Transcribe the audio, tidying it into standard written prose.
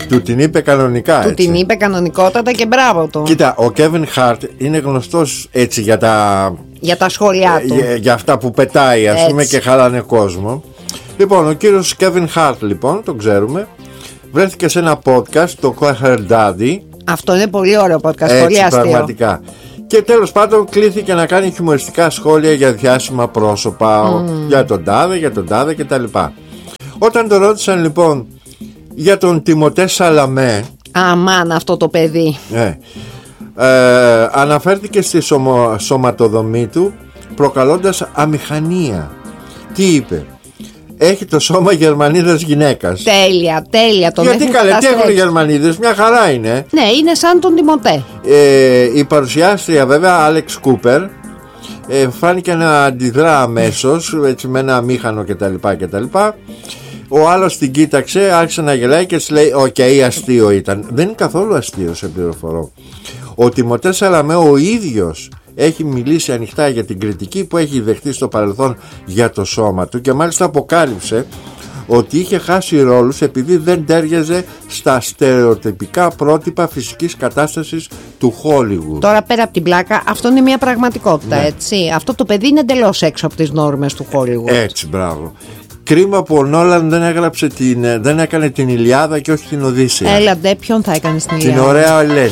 Του την είπε κανονικά. Του την είπε κανονικότατα και μπράβο του. Κοίτα, ο Kevin Hart είναι γνωστός έτσι για τα σχόλιά του. Για αυτά που πετάει, ας πούμε, και χαλάνε κόσμο. Λοιπόν, ο κύριος Kevin Hart, λοιπόν, τον ξέρουμε, βρέθηκε σε ένα podcast, το Call Her Daddy. Αυτό είναι πολύ ωραίο podcast, έτσι, πολύ αστείο. Πραγματικά. Και τέλος πάντων κλήθηκε να κάνει χιουμοριστικά σχόλια για διάσημα πρόσωπα, για τον τάδε κτλ. Όταν τον ρώτησαν λοιπόν για τον Τιμωτέ Σαλαμέ, αμάν αυτό το παιδί, αναφέρθηκε στη σωματοδομή του προκαλώντας αμηχανία. Τι είπε? Έχει το σώμα Γερμανίδας γυναίκας. Τέλεια. Γιατί καλέ, τι έχουν οι Γερμανίδες, μια χαρά είναι. Ναι, είναι σαν τον Τιμωτέ. Η παρουσιάστρια βέβαια, Άλεξ Κούπερ, φάνηκε να αντιδρά αμέσως, έτσι με ένα αμήχανο κτλ. Ο άλλος την κοίταξε, άρχισε να γελάει και της λέει «οκ, αστείο ήταν». Δεν είναι καθόλου αστείο, σε πληροφορώ. Ο Τιμωτέ Σαλαμέ ο ίδιος έχει μιλήσει ανοιχτά για την κριτική που έχει δεχτεί στο παρελθόν για το σώμα του και μάλιστα αποκάλυψε ότι είχε χάσει ρόλους επειδή δεν τέριαζε στα στερεοτυπικά πρότυπα φυσικής κατάστασης του Hollywood. Τώρα πέρα από την πλάκα, αυτό είναι μια πραγματικότητα, ναι. Έτσι. Αυτό το παιδί είναι εντελώς έξω από τις νόρμες του Hollywood. Έτσι, μπράβο. Κρίμα που ο Νόλαν δεν έκανε την Ηλιάδα και όχι την Οδύσσεια. Έλα ντε, ποιον θα έκανε στην Ηλιάδα? Την ωραία Ελένη.